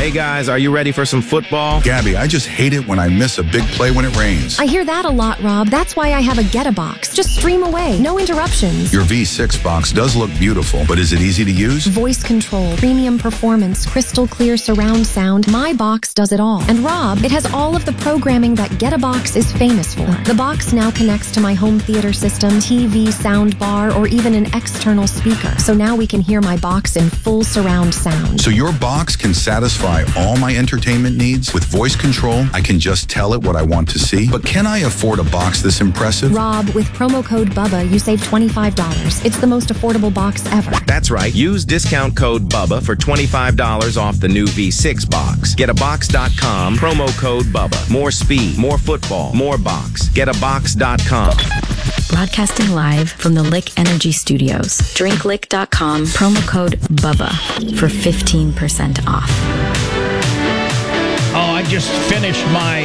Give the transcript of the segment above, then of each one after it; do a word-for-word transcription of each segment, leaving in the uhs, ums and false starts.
Hey guys, are you ready for some football? Gabby, I just hate it when I miss a big play when it rains. I hear that a lot, Rob. That's why I have a Get-A-Box. Just stream away. No interruptions. Your V six box does look beautiful, but is it easy to use? Voice control, premium performance, crystal clear surround sound. My box does it all. And Rob, it has all of the programming that Get-A-Box is famous for. The box now connects to my home theater system, T V, sound bar, or even an external speaker. So now we can hear my box in full surround sound. So your box can satisfy all my entertainment needs? With voice control, I can just tell it what I want to see. But can I afford a box this impressive? Rob, with promo code BUBBA, you save twenty-five dollars. It's the most affordable box ever. That's right. Use discount code BUBBA for twenty-five dollars off the new V six box. Get a box dot com, promo code BUBBA. More speed, more football, more box. Get a box dot com. Broadcasting live from the Lick Energy Studios. drink lick dot com, promo code BUBBA for fifteen percent off. Oh, I just finished my,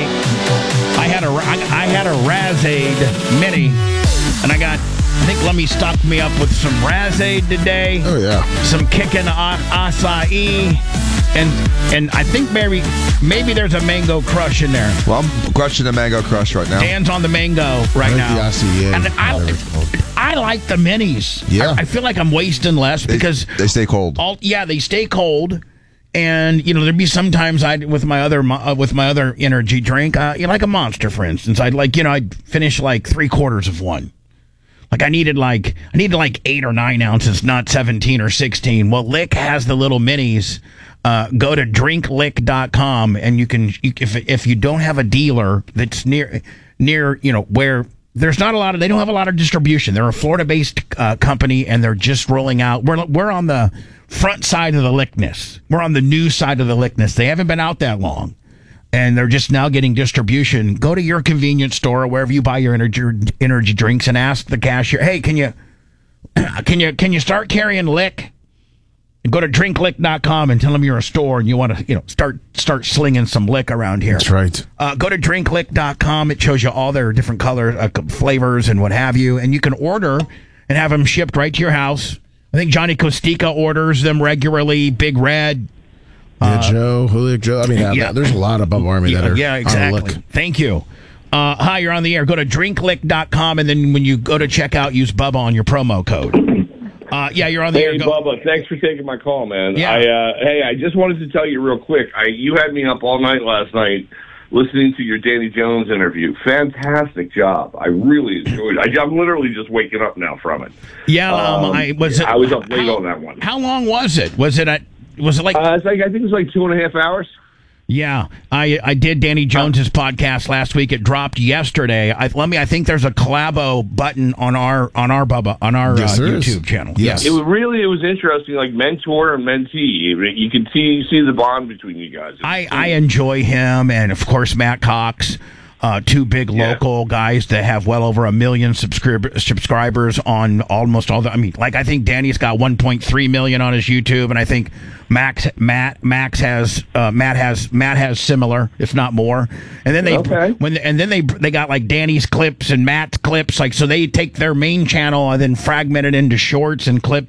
I had a, I had a Razade Mini, and I got, I think Lemmy stocked me up with some Razade today. Oh, yeah. Some Kickin' a- Acai, and and I think maybe, maybe there's a Mango Crush in there. Well, I'm crushing the Mango Crush right now. Dan's on the Mango right Or now. the Acai, and I, whatever it's called. I like the minis. Yeah. I, I feel like I'm wasting less They- because they stay cold. All yeah, they stay cold. And you know, there'd be sometimes I would with my other uh, with my other energy drink, uh, you know, like a Monster, for instance. I'd like you know I'd finish like three quarters of one. Like I needed like I needed like eight or nine ounces, not seventeen or sixteen. Well, Lick has the little minis. Uh, go to drink lick dot com and you can you, if if you don't have a dealer that's near near you know where. There's not a lot of, they don't have a lot of distribution. They're a Florida-based uh, company, and they're just rolling out. We're we're on the front side of the Lickness. We're on the new side of the Lickness. They haven't been out that long, and they're just now getting distribution. Go to your convenience store or wherever you buy your energy energy drinks and ask the cashier, "Hey, can you can you can you start carrying Lick?" And go to drink lick dot com and tell them you're a store and you want to, you know, start start slinging some Lick around here. That's right. Uh, go to drink lick dot com. It shows you all their different colors, uh, flavors, and what have you. And you can order and have them shipped right to your house. I think Johnny Costica orders them regularly. Big Red. Yeah, Uh, Joe, Julio, Joe. I mean, uh, yeah. there's a lot of Bubba Army Yeah, that are yeah, on exactly. the Lick. Thank you. Uh, hi, you're on the air. Go to drink lick dot com, and then when you go to checkout, use Bubba on your promo code. Uh, yeah, you're on the hey, air. Hey, Go. Bubba, thanks for taking my call, man. Yeah. I, uh, hey, I just wanted to tell you real quick. I, you had me up all night last night listening to your Danny Jones interview. Fantastic job. I really enjoyed it. I, I'm literally just waking up now from it. Yeah, um, Um, I was. It, I was up late how, on that one. How long was it? Was it at? Was it like? Uh, it's like I think it was like two and a half hours. Yeah, I I did Danny Jones's podcast last week. It dropped yesterday. I, let me. I think there's a collabo button on our on our Bubba on our Yes, uh, there is. YouTube channel. Yes. It was really it was interesting, like mentor and mentee. You can see see the bond between you guys. I I enjoy him, and of course Matt Cox. Uh, two big Yeah. local guys that have well over a million subscrib- subscribers on almost all the. I mean, like I think Danny's got one point three million on his YouTube, and I think Max Matt Max has uh, Matt has Matt has similar, if not more. And then they Okay. when and then they they got like Danny's clips and Matt's clips, like so they take their main channel and then fragment it into shorts and clips.